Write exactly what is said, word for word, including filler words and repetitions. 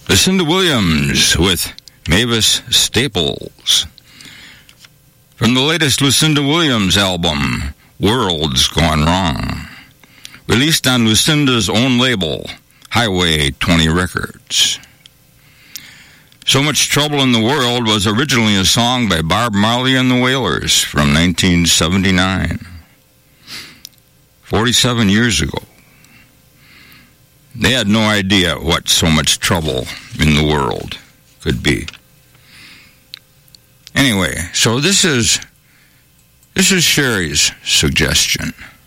Lucinda Williams with Mavis Staples. From the latest Lucinda Williams album, World's Gone Wrong, released on Lucinda's own label, Highway twenty Records. So Much Trouble in the World was originally a song by Bob Marley and the Wailers from nineteen seventy-nine. forty-seven years ago. They had no idea what so much trouble in the world could be. Anyway, so this is this is Sherry's suggestion.